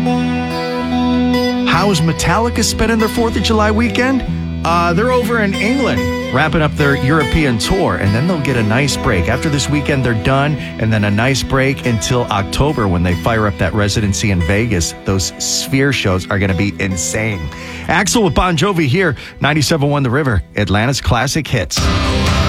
How's Metallica spending their 4th of July weekend? They're over in England, wrapping up their European tour, and then they'll get a nice break. After this weekend, they're done, and then a nice break until October when they fire up that residency in Vegas. Those Sphere shows are going to be insane. Axel with Bon Jovi here, 97.1 The River, Atlanta's classic hits.